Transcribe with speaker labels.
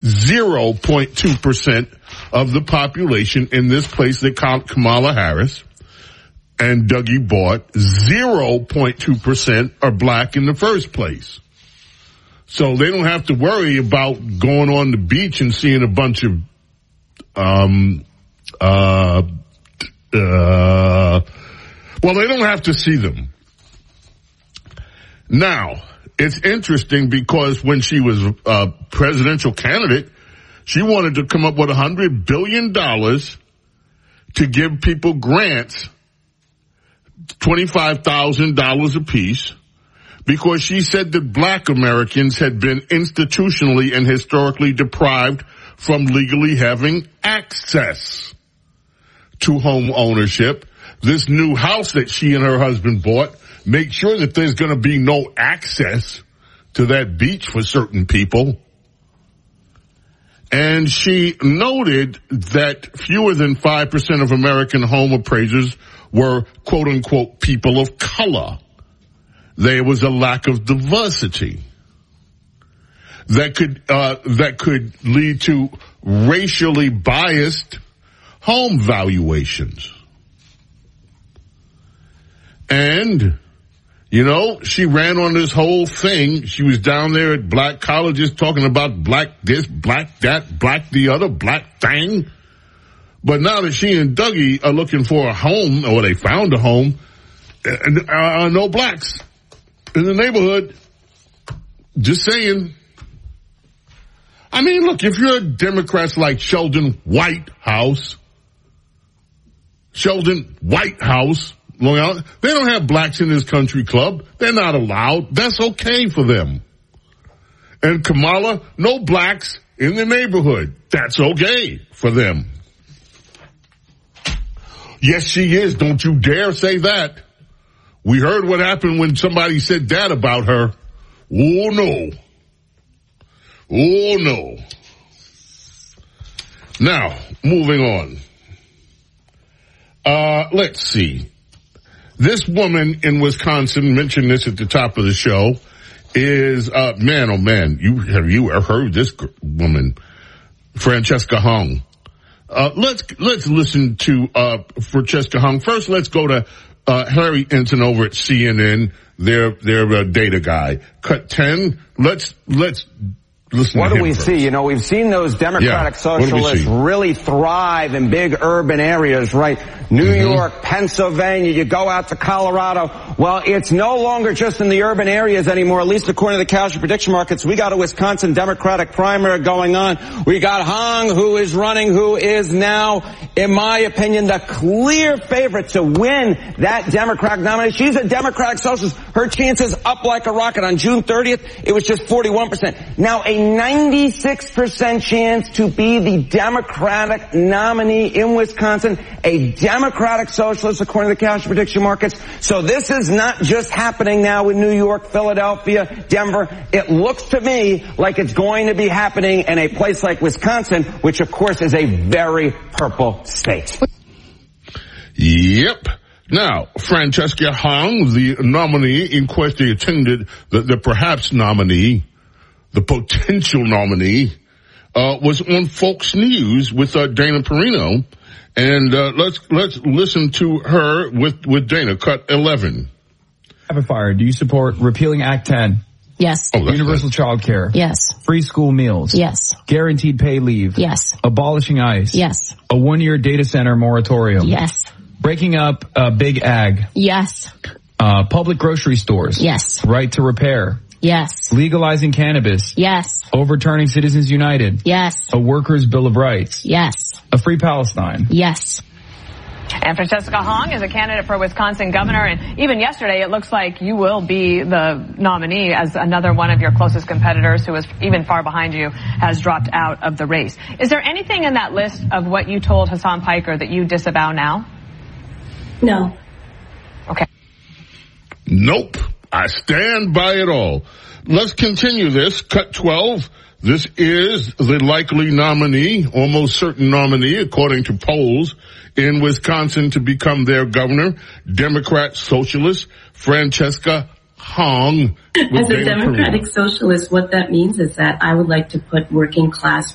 Speaker 1: 0.2% of the population in this place that Kamala Harris and Dougie bought, 0.2% are black in the first place. So they don't have to worry about going on the beach and seeing a bunch of, well, they don't have to see them. Now, it's interesting because when she was a presidential candidate, she wanted to come up with $100 billion to give people grants, $25,000 apiece, because she said that black Americans had been institutionally and historically deprived from legally having access to home ownership. This new house that she and her husband bought makes sure that there's going to be no access to that beach for certain people. And she noted that fewer than 5% of American home appraisers were, quote unquote, people of color. There was a lack of diversity that could lead to racially biased home valuations. And, you know, she ran on this whole thing. She was down there at black colleges talking about black this, black that, black the other, black thing. But now that she and Dougie are looking for a home, or they found a home, no blacks in the neighborhood. Just saying. I mean, look, if you're Democrats like Sheldon Whitehouse, Long Island, they don't have blacks in this country club. They're not allowed. That's okay for them. And Kamala, no blacks in the neighborhood. That's okay for them. Yes, she is. Don't you dare say that. We heard what happened when somebody said that about her. Oh, no. Oh, no. Now, moving on. Let's see. This woman in Wisconsin, mentioned this at the top of the show, is, man, oh man, have you ever heard this woman, Francesca Hung? Let's listen to, Francesca Hung. First, let's go to, Harry Ensign over at CNN, their data guy. Cut 10. Let's listen
Speaker 2: what
Speaker 1: to him
Speaker 2: do we
Speaker 1: first.
Speaker 2: see? You know, we've seen those Democratic socialists really thrive in big urban areas, right? New York, Pennsylvania, you go out to Colorado. Well, it's no longer just in the urban areas anymore, at least according to the Casual Prediction Markets. We got a Wisconsin Democratic primary going on. We got Hung, who is running, who is now, in my opinion, the clear favorite to win that Democratic nomination. She's a Democratic socialist. Her chances up like a rocket. On June 30th, it was just 41%. Now a 96% chance to be the Democratic nominee in Wisconsin, a Democratic socialist according to the Casual Prediction Markets. So this is not just happening now in New York, Philadelphia, Denver. It looks to me like it's going to be happening in a place like Wisconsin, which of course is a very purple state.
Speaker 1: Yep. Now, Francesca Hung, the nominee in question, attended the perhaps nominee, the potential nominee, was on Fox News with Dana Perino. And let's listen to her with Dana. Cut 11.
Speaker 3: Rapid fire. Do you support repealing Act 10?
Speaker 4: Yes.
Speaker 3: Universal child care?
Speaker 4: Yes.
Speaker 3: Free school meals?
Speaker 4: Yes.
Speaker 3: Guaranteed paid leave?
Speaker 4: Yes.
Speaker 3: Abolishing ICE?
Speaker 4: Yes.
Speaker 3: A 1-year data center moratorium?
Speaker 4: Yes.
Speaker 3: Breaking up Big Ag?
Speaker 4: Yes.
Speaker 3: Public grocery stores?
Speaker 4: Yes.
Speaker 3: Right to repair?
Speaker 4: Yes.
Speaker 3: Legalizing cannabis?
Speaker 4: Yes.
Speaker 3: Overturning Citizens United?
Speaker 4: Yes.
Speaker 3: A workers' bill of rights?
Speaker 4: Yes.
Speaker 3: A free Palestine?
Speaker 4: Yes.
Speaker 5: And Francesca Hung is a candidate for Wisconsin governor, and even yesterday it looks like you will be the nominee as another one of your closest competitors who is even far behind you has dropped out of the race. Is there anything in that list of what you told Hassan Piker that you disavow now?
Speaker 6: No.
Speaker 5: Okay.
Speaker 1: Nope. I stand by it all. Let's continue this. Cut 12. This is the likely nominee, almost certain nominee, according to polls, in Wisconsin to become their governor, Democrat socialist Francesca Hung.
Speaker 6: As a Democratic socialist, what that means is that I would like to put working class